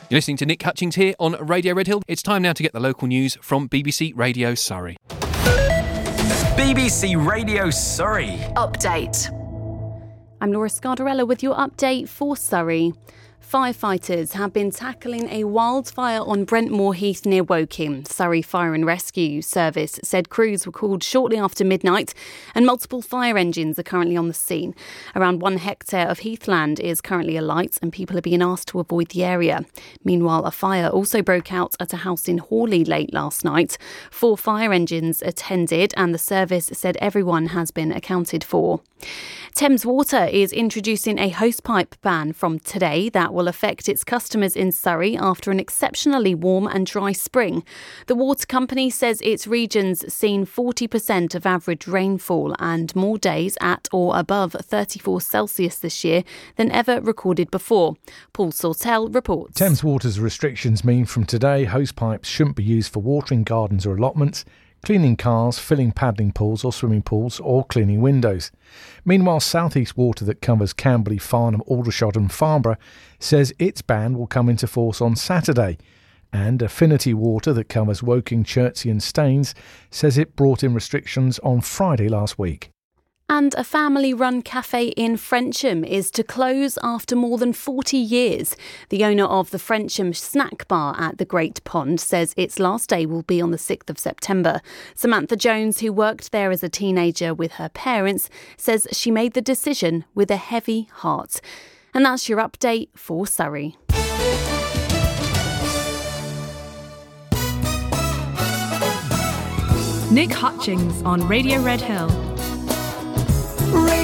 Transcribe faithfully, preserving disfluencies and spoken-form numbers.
You're listening to Nick Hutchings here on Radio Red Hill. It's time now to get the local news from B B C Radio Surrey. B B C Radio Surrey. Update. I'm Laura Scardarella with your update for Surrey. Firefighters have been tackling a wildfire on Brentmore Heath near Woking. Surrey Fire and Rescue Service said crews were called shortly after midnight and multiple fire engines are currently on the scene. Around one hectare of heathland is currently alight and people are being asked to avoid the area. Meanwhile, a fire also broke out at a house in Hawley late last night. Four fire engines attended and the service said everyone has been accounted for. Thames Water is introducing a hosepipe ban from today that will affect its customers in Surrey after an exceptionally warm and dry spring. The water company says its region's seen forty percent of average rainfall and more days at or above thirty-four Celsius this year than ever recorded before. Paul Sawtell reports. Thames Water's restrictions mean from today hosepipes shouldn't be used for watering gardens or allotments, cleaning cars, filling paddling pools or swimming pools, or cleaning windows. Meanwhile, South East Water that covers Camberley, Farnham, Aldershot and Farnborough says its ban will come into force on Saturday. And Affinity Water that covers Woking, Chertsey and Staines says it brought in restrictions on Friday last week. And a family-run cafe in Frensham is to close after more than forty years. The owner of the Frensham Snack Bar at the Great Pond says its last day will be on the sixth of September. Samantha Jones, who worked there as a teenager with her parents, says she made the decision with a heavy heart. And that's your update for Surrey. Nick Hutchings on Radio Red Hill. Radio